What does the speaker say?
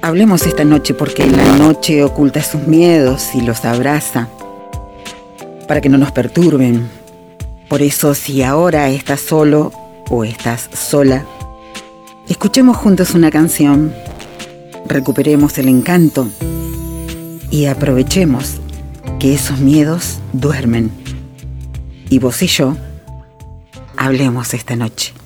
Hablemos esta noche porque la noche oculta sus miedos y los abraza para que no nos perturben. Por eso, si ahora estás solo o estás sola, escuchemos juntos una canción, recuperemos el encanto y aprovechemos que esos miedos duermen. Y vos y yo hablemos esta noche.